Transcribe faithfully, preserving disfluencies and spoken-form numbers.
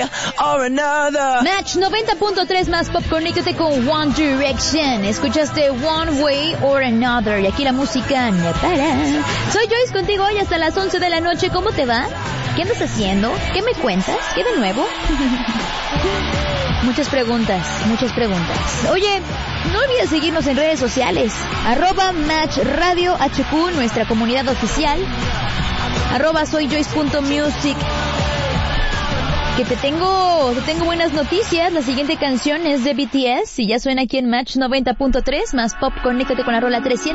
or another. Match noventa punto tres más pop, conéctate con One Direction. Escuchaste One Way or Another. Y aquí la música no para. Soy Joyce contigo hoy hasta las once de la noche. ¿Cómo te va? ¿Qué andas haciendo? ¿Qué me cuentas? ¿Qué de nuevo? Muchas preguntas, muchas preguntas. Oye, no olvides seguirnos en redes sociales. Arroba Match Radio H Q, nuestra comunidad oficial. Arroba soyjoyce.music. Que te tengo, te tengo buenas noticias. La siguiente canción es de B T S y ya suena aquí en Match noventa punto tres más pop. Conéctate con la rola trescientos.